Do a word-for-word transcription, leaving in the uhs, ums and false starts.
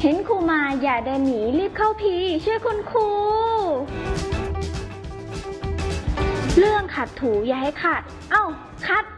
เห็นครูมาอย่าเดินหนีรีบเข้าพีช่วยคุณครูเรื่องขัดถูอย่าให้ขัดเอ้าคัด